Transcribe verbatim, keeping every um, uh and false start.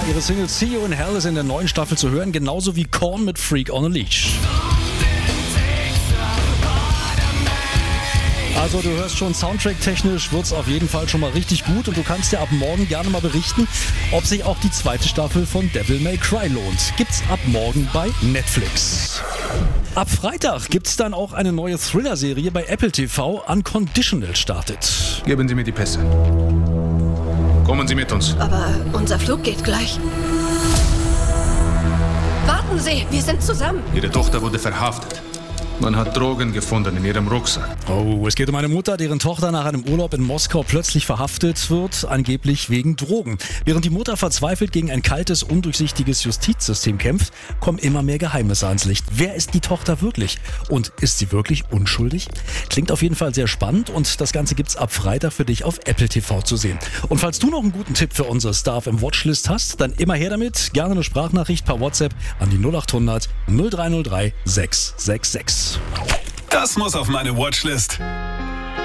ihre Single See You in Hell ist in der neuen Staffel zu hören, genauso wie Korn mit Freak on a Leash. Also du hörst schon, Soundtrack-technisch wird's auf jeden Fall schon mal richtig gut und du kannst dir ab morgen gerne mal berichten, ob sich auch die zweite Staffel von Devil May Cry lohnt. Gibt's ab morgen bei Netflix. Ab Freitag gibt's dann auch eine neue Thriller-Serie bei Apple T V, Unconditional startet. Geben Sie mir die Pässe. Kommen Sie mit uns. Aber unser Flug geht gleich. Warten Sie, wir sind zusammen. Ihre Tochter wurde verhaftet. Man hat Drogen gefunden in ihrem Rucksack. Oh, es geht um eine Mutter, deren Tochter nach einem Urlaub in Moskau plötzlich verhaftet wird, angeblich wegen Drogen. Während die Mutter verzweifelt gegen ein kaltes, undurchsichtiges Justizsystem kämpft, kommen immer mehr Geheimnisse ans Licht. Wer ist die Tochter wirklich? Und ist sie wirklich unschuldig? Klingt auf jeden Fall sehr spannend und das Ganze gibt's ab Freitag für dich auf Apple T V zu sehen. Und falls du noch einen guten Tipp für unsere Star F M Watchlist hast, dann immer her damit. Gerne eine Sprachnachricht per WhatsApp an die null acht hundert null drei null drei sechs sechs sechs. Das muss auf meine Watchlist.